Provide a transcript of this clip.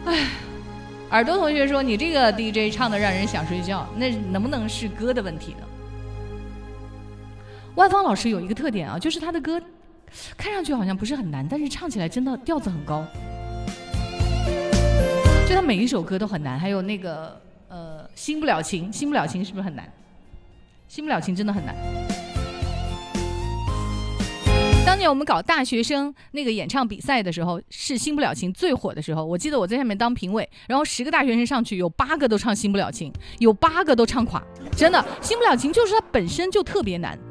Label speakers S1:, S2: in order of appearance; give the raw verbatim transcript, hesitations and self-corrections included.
S1: 唉，耳朵同学说你这个 D J 唱的让人想睡觉，那能不能是歌的问题呢？万芳老师有一个特点啊，就是他的歌看上去好像不是很难，但是唱起来真的调子很高。就他每一首歌都很难，还有那个呃，新不了情，新不了情是不是很难？新不了情真的很难。当年我们搞大学生那个演唱比赛的时候，是新不了情最火的时候。我记得我在下面当评委，然后十个大学生上去，有八个都唱新不了情，有八个都唱垮。真的，新不了情就是它本身就特别难。